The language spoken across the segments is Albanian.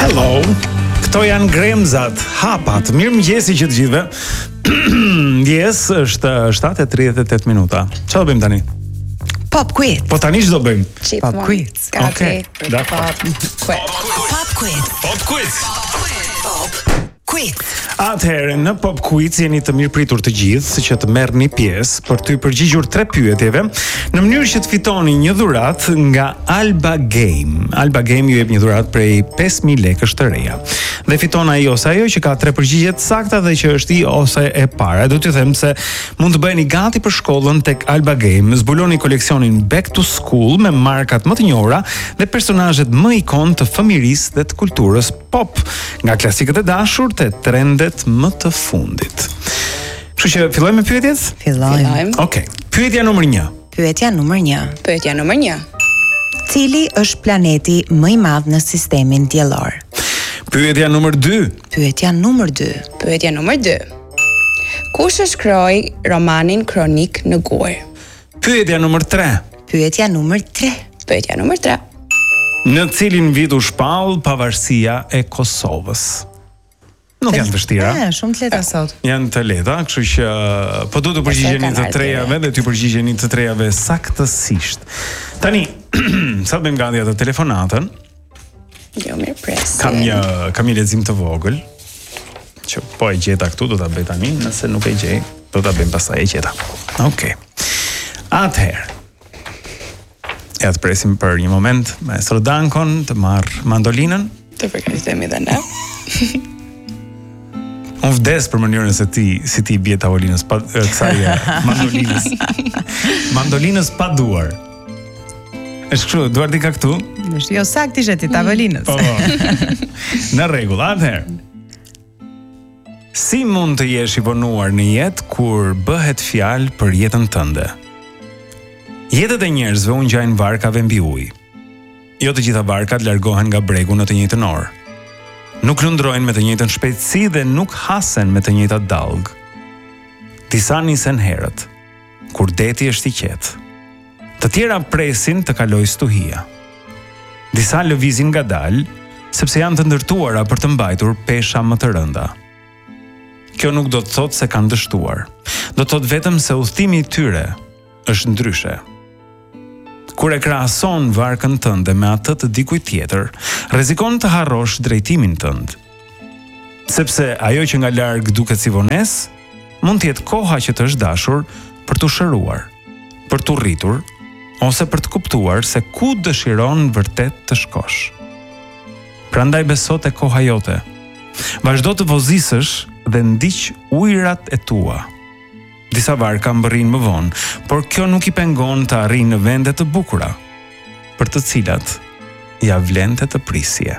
Hello. Këto janë Gremzat, hapat. Mirëmëngjesi që të gjithëve. Yes, është 7:38 minuta. Çfarë do bëjmë tani? Pop quiz. Po tani ç'do bëjmë? Pop quiz. Okej. Pop quiz. Pop quiz. Quiz. Atëherë, në Pop Quiz jeni të mirë pritur të gjithë që të merrni pjesë për të përgjigjur 3 pyetjeve në mënyrë që të fitoni një dhuratë nga Alba Game. Alba Game ju jep një dhuratë prej 5000 lekësh të reja. Dhe fiton ai ose ajo që ka 3 përgjigje të sakta dhe që është i ose e para. Do t'ju them se mund të bëheni gati për shkollën tek Alba Game. Zbuloni koleksionin Back to School me markat më të njohura dhe personazhet më ikon të fëmirisë dhe të kulturës pop, nga klasikët e dashur te trendet më të fundit. Kështu që fillojmë me pyetjet? Fillojmë. Okej. Pyetja numër 1. Pyetja numër 1. Pyetja numër 1. Cili është planeti më i madh në sistemin diellor? Pyetja numër 2. Pyetja numër 2. Pyetja numër 2. Kush e shkroi romanin Kronik në Gur? Pyetja numër 3. Pyetja numër 3. Pyetja numër 3. Në cilin vit u shpall pavarësia e Kosovës? Nuk janë vështira. Shumë të lehta sot. Janë të lehta, kështu që po duhet të përgjigjeni të trejave dhe të përgjigjeni të trejave saktësisht. Tani, sa bëjmë gati atë telefonatën? Jo, mirë presim. Kam një lexim të vogël që po e gjeta këtu, do ta bëj tani, nëse nuk e gjej, do ta bëjmë pastaj e gjeta. Okej. Atëherë. Ja të presim për një moment maestro Dankon të marr mandolinën. Të përkëtemi dhe ne. Unë vdes për mënyrën se si ti bie tavolinës kësaj mandolinës. Mandolinës pa duar. Është kështu, duar ti ka këtu? Është jo saktë ishe ti tavolinës. Po. Në rregull, atëherë. Si mund të jesh i vonuar në jetë kur bëhet fjalë për jetën tënde? Jetët e njerëzve u ngjajnë varkave mbi ujë. Jo të gjitha varkat largohen nga bregu në të njëjtën orë. Nuk lundrojnë me të njëjtën shpejtësi dhe nuk hasen me të njëjtat dallg. Disa nisen herët, kur deti është i qetë. Të tjera presin të kalojë stuhia. Disa lëvizin ngadalë, sepse janë të ndërtuara për të mbajtur pesha më të rënda. Kjo nuk do të thotë se kanë dështuar. Do të thotë vetëm se udhëtimi i tyre është ndryshe. Kur e krahason varkën tënde me atë të dikujt tjetër, rrezikon të harrosh drejtimin tënd. Sepse ajo që nga larg duket si vonesë, mund të jetë koha që të është dashur për të shëruar, për të rritur ose për të kuptuar se ku dëshiron vërtet të shkosh. Prandaj beso te koha jote. Vazhdo të vozisësh dhe ndiq ujërat e tua. Disa varka mbërrin më vonë, por kjo nuk i pengon të arrijnë në vende të bukura, për të cilat ja vlente të prisje.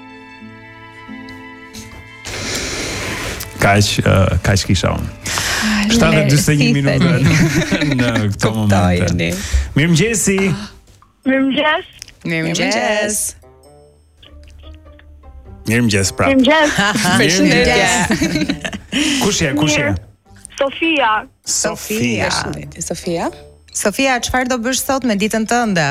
Kaq kisha unë. 7:41 minuta në këto momente. Mirëmëngjesi. Mirëmëngjes. Mirëmëngjes. Mirëmëngjes prapë. Përshëndetje. Kush je? Sofia. Sofia. Sofia, çfarë do bësh sot me ditën tënde?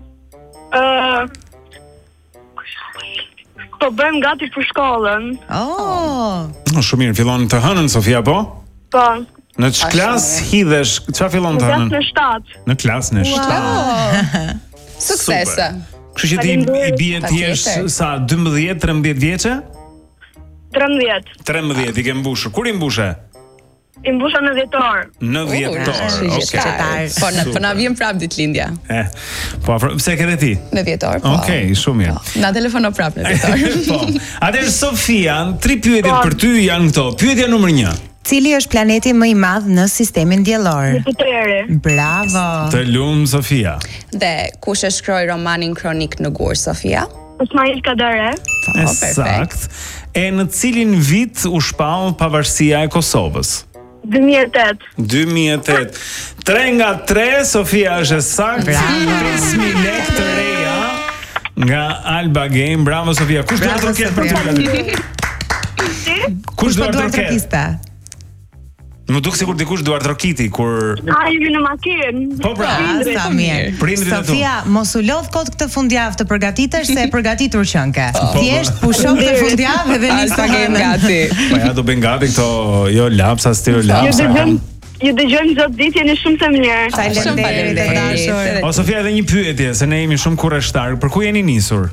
Po bëjmë gati për shkollën. Shumë mirë, fillon të hënën Sofia, po? Po. Në çfarë klasë hidhesh? Çfarë fillon të hënën? Në 7. Në klasën e 7. Suksese. Kështu që ti i bie ti je sa 12-13 vjeçë? 13. 13 i ke mbushur. Kur i mbushe? I mbusha në 10 orë. Në 10 orë. Okej. Po na vjen prapë ditëlindja. Po, pse ke dhe ti? Në 10 orë. Po. Okej, shumë mirë. Na telefono prapë në 10 orë. Po. Atëherë Sofia, 3 pyetje për ty janë këto. Pyetja numër 1. Cili është planeti më i madh në sistemin diellor? Jupiteri. Bravo. Të lumë Sofia. Dhe kush e shkroi romanin Kronik në Gur, Sofia? Ismail Kadare. Sakt. E në cilin vit u shpall pavarësia e Kosovës? 2008. 2008. 3 nga 3, Sofia është e saktë. 5000 lekë të reja nga Alba Game. Bravo Sofia. Kush do të ketë për ty? Kush do të ketë? Më duk sikur dikush Duart Rokiti kur Jemi në makinë. Po pra, Sa mirë. prindrit e tu. Sofia, mos u lodh kot këtë fundjavë të përgatitesh se e përgatitur qënke. Thjesht pushon këtë fundjavë dhe nis Alfa game gati. Po ja do bën gati këto jo lapsa, stilo Ju lapsa. dëgjojmë çdo ditë, jeni shumë të mirë. Faleminderit të dashur. O Sofia, edhe një pyetje, se ne jemi shumë kurreshtar. Për ku jeni nisur?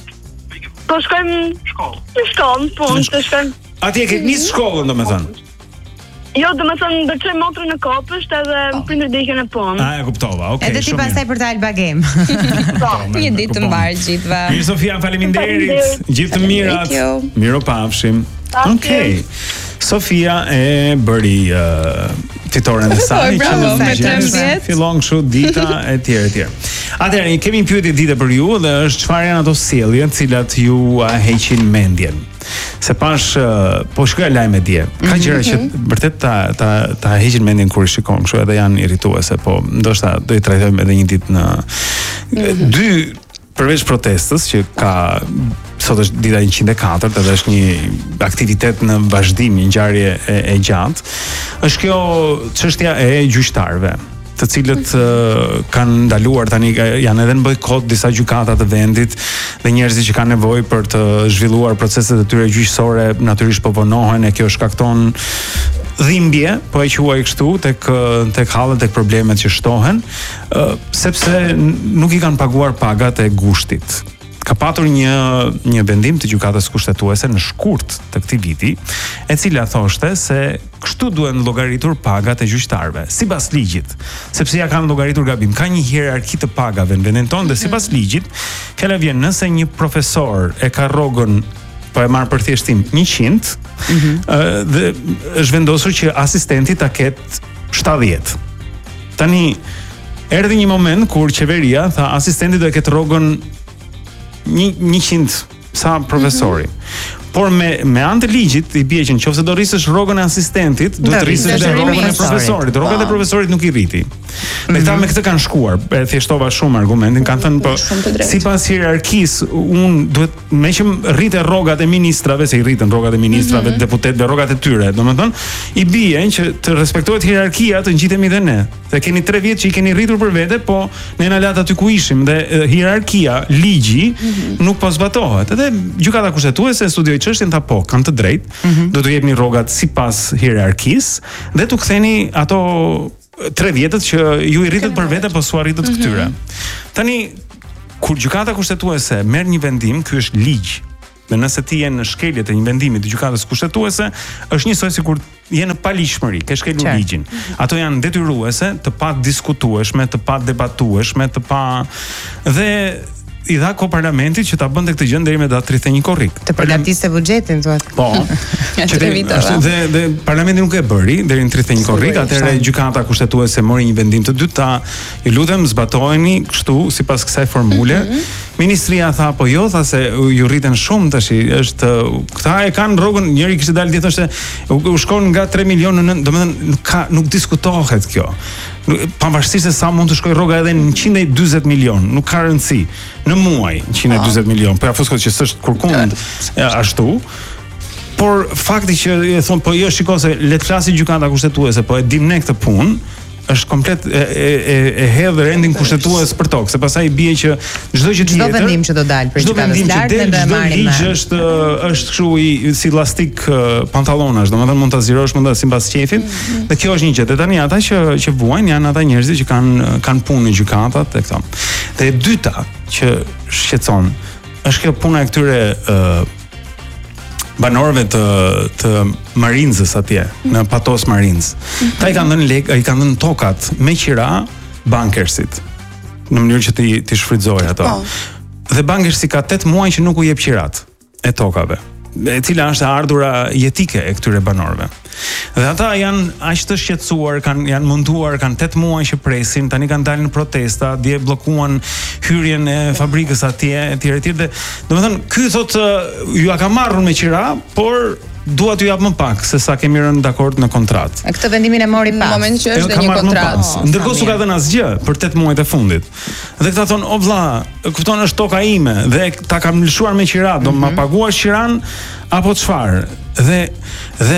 Po shkojmë në shkollë, punë, të shkojmë. Atje ke nis shkollën, domethënë. Jo, domethënë ndërçoj motrën në Kopësht edhe prindërit ikën në punë. E kuptova. Okej. Edhe ti pastaj për të Alba Game. Një ditë të mbarë gjithve. Mirë Sofia, faleminderit. Gjithë të mirat. Thank you. Miropafshim. Okej. Sofia e bëri fitoren e saj Bravo, me mëngjes 13. fillon kështu dita etj etj. Atëherë kemi një pyetje ditë për ju dhe është çfarë janë ato sjellje të cilat ju heqin mendjen. Se pash po shkruaj lajme dje. Ka gjëra që vërtet ta heqin mendjen kur i shikon kështu edhe janë irrituese, po ndoshta do i trajtojmë edhe një ditë në dy përveç protestës që ka sot është dita 104 edhe është një aktivitet në vazhdim, një ngjarje e gjatë. Është kjo çështja e gjyqtarëve, të cilët kanë ndaluar tani janë edhe në bojkot disa gjykata të vendit dhe njerëzit që kanë nevojë për të zhvilluar proceset e tyre gjyqësore natyrisht po vonohen e kjo shkakton dhimbje, po e quaj kështu tek hallet, tek problemet që shtohen, sepse nuk i kanë paguar pagat e gushtit. Ka patur një vendim të gjykatës kushtetuese në shkurt të këtij viti, e cila thoshte se kështu duhen llogaritur pagat e gjyqtarëve, sipas ligjit, sepse ja kanë llogaritur gabim. Ka një hierarki të pagave në vendin tonë dhe sipas ligjit, fjala vjen nëse një profesor e ka rrogën po e marr për thjeshtim 100, dhe është vendosur që asistenti ta ketë 70. Tani erdhi një moment kur qeveria tha asistenti do e ketë rrogën 100 sa profesori. Por me anë të ligjit i bie që nëse do rrisësh rrogën e asistentit, duhet të rrisësh edhe rrogën e profesorit. Rroga e profesorit nuk i rriti. Dhe këta me këtë kanë shkuar, e thjeshtova shumë argumentin, kanë thënë po sipas hierarkisë unë duhet me që rritet rrogat e ministrave, se i rritën rrogat e ministrave, deputetëve, rrogat e tyre, domethënë i bie që të respektohet hierarkia, të ngjitemi dhe ne. Dhe keni 3 vjet që i keni rritur për vete, po ne na lat aty ku ishim dhe hierarkia, ligji nuk po zbatohet. Edhe gjykata kushtetuese studioi çështjen, tha po, kanë të drejtë, do t'u jepni rrogat sipas hierarkisë dhe t'u ktheni ato 3 vjetët që ju i rritet për vete, po s'u arritët këtyre. Tani, kur gjykata kushtetuese merr një vendim, ky është ligj. Dhe nëse ti je në shkeljet e një vendimi të gjykatës kushtetuese, është njësoj sikur je në paligjshmëri, ke shkelur ligjin. Ato janë detyruese, të pa diskutueshme, të pa debatueshme, dhe i dha ko parlamentit që ta bënte këtë gjë deri me datë 31 korrik. Të përgatisë buxhetin thuat. Po. Dhe parlamenti nuk e bëri deri në 31 korrik, atëherë gjykata kushtetuese mori një vendim të dytë, ju lutem zbatojeni kështu sipas kësaj formule. Ministria tha po jo, tha se ju rriten shumë tash, është këta e kanë rrogën, njëri kishte dalë ditë thoshte u shkon nga 3 milionë në, domethënë nuk diskutohet kjo. Pavarësisht se sa mund të shkojë rroga edhe në 140 milion, nuk ka rëndësi. Në muaj 140 milion, po ja fuskot që s'është kurkund ashtu. Por fakti që e thon po jo, shikoj se le të flasi gjykata kushtetuese, po e dim ne këtë punë, është komplet e hedh rendin kushtetues për tokë, se pastaj bie që çdo gjë tjetër, çdo vendim që do dalë për gjykatën e lartë do e marrim. Ligj është kështu si elastik pantallonash, domethënë mund ta zirosh mund ta sipas qefit. Dhe kjo është një gjë. Dhe tani ata që vuajnë janë ata njerëz që kanë punë në gjykatat e këto. Dhe e dyta që shqetëson është kjo puna e këtyre banorëve të Marinzës atje, në Patos Marinz. Ta i kanë dhënë tokat me qira bankersit, në mënyrë që ti shfrytëzojë ato. Dhe bankersi ka 8 muaj që nuk u jep qirat e tokave, e cila është ardhura jetike e këtyre banorëve. Dhe ata janë aq të shqetësuar, janë munduar, kanë 8 muaj që presin, tani kanë dalë në protesta, dje bllokuan hyrjen e fabrikës atje, etj. Dhe domethënë ky thotë ju ka marrur me qira, por dua t'ju jap më pak se sa kemi rënë dakord në kontratë. Këtë vendimin e mori pas. Në moment që është një kontratë. Ndërkohë s'u ka dhënë asgjë për 8 muajt e fundit. Dhe këta thonë, o vlla, kupton është toka ime dhe ta kam lëshuar me qira, do ma paguash qiran apo çfarë? Dhe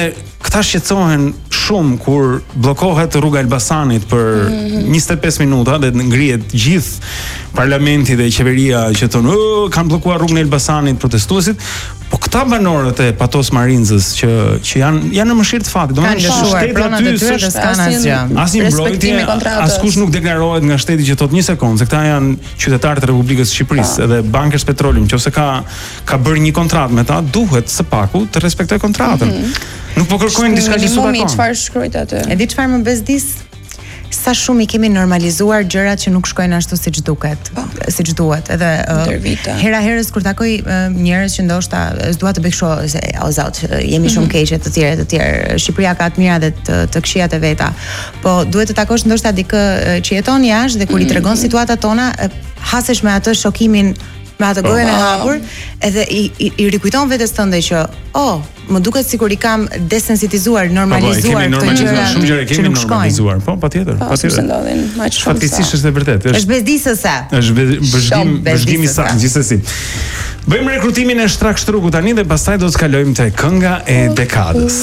këta shqetësohen shumë kur bllokohet rruga Elbasanit për 25 minuta dhe ngrihet gjithë parlamenti dhe qeveria që thonë kanë bllokuar rrugën e Elbasanit protestuesit, po këta banorët e Patos Marinzës që janë në mëshirë të fatit, domethënë shteti aty s'kan asgjë. Asnjë mbrojtje, askush nuk deklarohet nga shteti që thotë një sekondë, se këta janë qytetarët e Republikës së Shqipërisë edhe Bankës Petroleum, nëse ka bërë një kontratë me ta, duhet së paku të respektojë kontratën. Nuk po kërkojnë diçka që s'u çfarë shkruajt aty. E di çfarë më bezdis? Sa shumë i kemi normalizuar gjërat që nuk shkojnë ashtu siç duket, siç duhet. Edhe hera herës kur takoj njerëz që ndoshta s'dua të bëj kështu se o zot, jemi shumë keqe të tjerë. Shqipëria ka të mira dhe të këqijat e veta. Po duhet të takosh ndoshta dikë që jeton jashtë dhe kur i tregon situatat tona, hasesh me atë shokimin, me atë gojën e hapur, edhe i rikujton vetes tënde që më duket sikur i kam desensitizuar, normalizuar këto gjëra. Shumë gjëra kemi normalizuar. Po, patjetër. Fatkeqësisht është e vërtetë. Është bezdisëse. Është vëzhgimi i saktë gjithsesi. Bëjmë rekrutimin e Shtrak Shtruku tani dhe pastaj do të kalojmë te kënga e dekadës.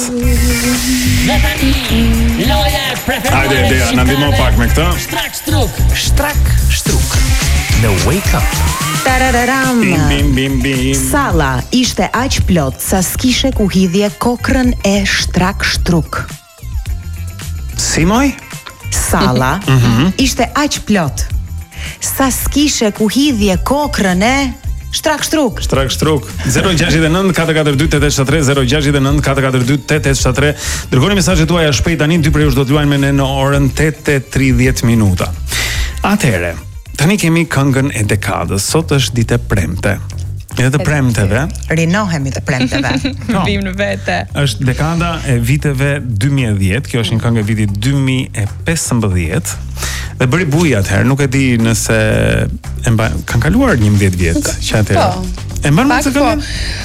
Hajde, na ndihmo pak me këtë. Shtrak Shtruk. Në Wake Up. Tararam. Bim. Salla ishte aq plot sa s'kishe ku hidhje kokrën e Shtrak Shtruk. Si moj? Salla ishte aq plot sa s'kishe ku hidhje kokrën e Shtrak Shtruk. 069 442 873 069 442 873. Dërgoni mesazhet tuaja shpejt tani, dy prej jush do të luajnë me ne në orën 8:30 minuta. Atëherë, tani kemi këngën e dekadës. Sot është ditë e premte. Edhe të premteve. Rinohemi të premteve. Vim në vete. Është dekada e viteve 2010. Kjo është një këngë e vitit 2015. Dhe bëri buj atëherë, nuk e di nëse kanë kaluar 11 vjet që atëherë. E mban më të këngën?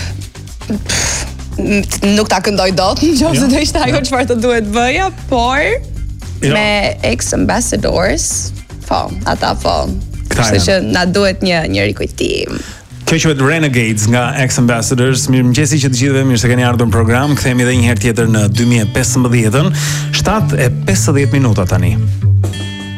Nuk ta këndoj dot, nëse do ishte ajo çfarë të duhet bëja, por me ex-ambassadors, ata kështu që na duhet një rikujtim. Kjo quhet Renegades nga ex-ambassadors. Mirëmëngjesi që të gjithëve, mirë se keni ardhur në program. Kthehemi edhe një herë tjetër në 2015-ën, 7:50 minuta tani.